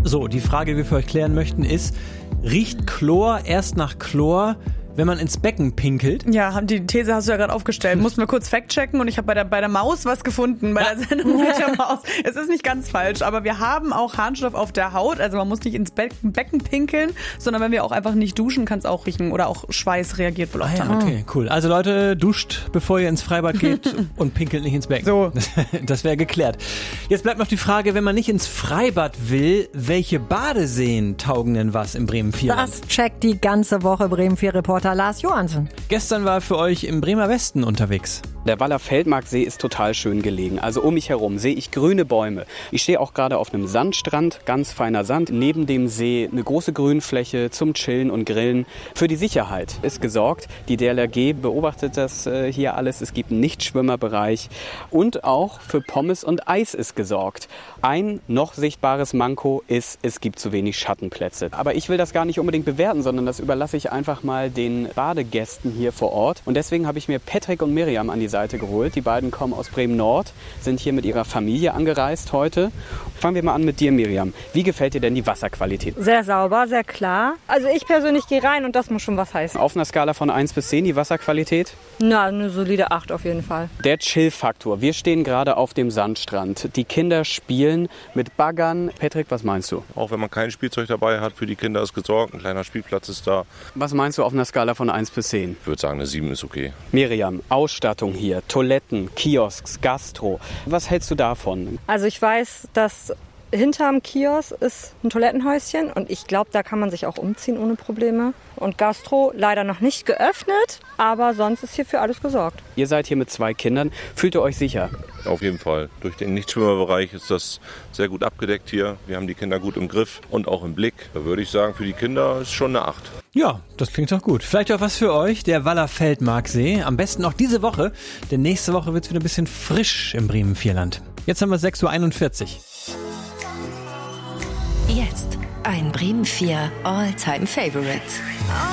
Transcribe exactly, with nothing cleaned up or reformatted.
So, die Frage, die wir für euch klären möchten, ist, riecht Chlor erst nach Chlor, wenn man ins Becken pinkelt? Ja, die These hast du ja gerade aufgestellt. Mussten wir kurz fact-checken und ich habe bei der, bei der Maus was gefunden, bei der Sendung mit der Maus. Es ist nicht ganz falsch, aber wir haben auch Harnstoff auf der Haut. Also man muss nicht ins Becken, Becken pinkeln, sondern wenn wir auch einfach nicht duschen, kann es auch riechen. Oder auch Schweiß reagiert wohl auch Ah, ja, damit. okay, cool. Also Leute, duscht, bevor ihr ins Freibad geht und pinkelt nicht ins Becken. So. Das wäre geklärt. Jetzt bleibt noch die Frage, wenn man nicht ins Freibad will, welche Badeseen taugen denn was im Bremen-Vierland? Das checkt die ganze Woche Bremen vier Reporter Lars Johansen. Gestern war er für euch im Bremer Westen unterwegs. Der Waller Feldmarksee ist total schön gelegen. Also um mich herum sehe ich grüne Bäume. Ich stehe auch gerade auf einem Sandstrand, ganz feiner Sand. Neben dem See eine große Grünfläche zum Chillen und Grillen. Für die Sicherheit ist gesorgt. Die D L R G beobachtet das äh, hier alles. Es gibt einen Nichtschwimmerbereich. Und auch für Pommes und Eis ist gesorgt. Ein noch sichtbares Manko ist, es gibt zu wenig Schattenplätze. Aber ich will das gar nicht unbedingt bewerten, sondern das überlasse ich einfach mal den Badegästen hier vor Ort. Und deswegen habe ich mir Patrick und Miriam an die Seite geholt. Die beiden kommen aus Bremen-Nord, sind hier mit ihrer Familie angereist heute. Fangen wir mal an mit dir, Miriam. Wie gefällt dir denn die Wasserqualität? Sehr sauber, sehr klar. Also ich persönlich gehe rein und das muss schon was heißen. Auf einer Skala von eins bis zehn die Wasserqualität? Na, eine solide acht auf jeden Fall. Der Chill-Faktor. Wir stehen gerade auf dem Sandstrand. Die Kinder spielen mit Baggern. Patrick, was meinst du? Auch wenn man kein Spielzeug dabei hat, für die Kinder ist gesorgt. Ein kleiner Spielplatz ist da. Was meinst du auf einer Skala von eins bis zehn? Ich würde sagen, eine sieben ist okay. Miriam, Ausstattung hier, Toiletten, Kiosks, Gastro. Was hältst du davon? Also ich weiß, dass hinterm Kiosk ist ein Toilettenhäuschen und ich glaube, da kann man sich auch umziehen ohne Probleme. Und Gastro leider noch nicht geöffnet, aber sonst ist hier für alles gesorgt. Ihr seid hier mit zwei Kindern. Fühlt ihr euch sicher? Auf jeden Fall. Durch den Nichtschwimmerbereich ist das sehr gut abgedeckt hier. Wir haben die Kinder gut im Griff und auch im Blick. Da würde ich sagen, für die Kinder ist schon eine acht. Ja, das klingt doch gut. Vielleicht auch was für euch, der Waller Feldmarksee. Am besten auch diese Woche, denn nächste Woche wird es wieder ein bisschen frisch im Bremen-Vierland. Jetzt haben wir sechs Uhr einundvierzig. Jetzt ein Bremen vier All-Time Favorites.